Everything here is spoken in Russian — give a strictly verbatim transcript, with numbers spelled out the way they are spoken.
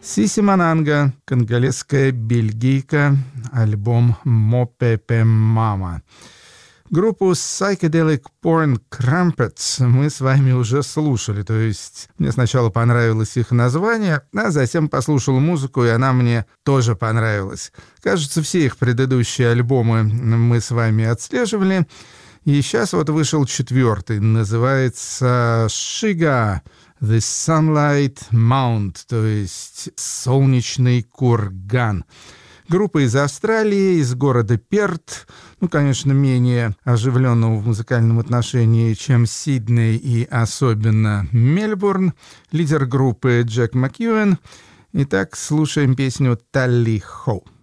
Сиси Мананга, конголезская бельгийка, альбом «Мопепе Мама». Группу Psychedelic Porn Crumpets мы с вами уже слушали, то есть мне сначала понравилось их название, а затем послушал музыку, и она мне тоже понравилась. Кажется, все их предыдущие альбомы мы с вами отслеживали, и сейчас вот вышел четвертый, называется «Shiga The Sunlight Mount», то есть «Солнечный курган». Группа из Австралии, из города Перт, ну, конечно, менее оживленного в музыкальном отношении, чем Сидней и особенно Мельбурн. Лидер группы Джек Макьюэн. Итак, слушаем песню «Талли Хо».